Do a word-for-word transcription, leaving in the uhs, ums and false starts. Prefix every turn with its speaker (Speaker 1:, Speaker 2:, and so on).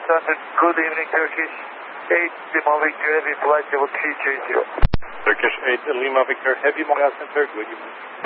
Speaker 1: Standard, good evening, Turkish eight, Lima Victor, heavy flight level three three zero.
Speaker 2: Turkish eight, Lima Victor, heavy Mobile Center, good evening.